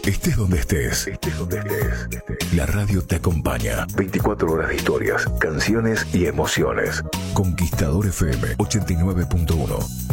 Estés donde estés. La radio te acompaña. 24 horas de historias, canciones y emociones. Conquistador FM 89.1.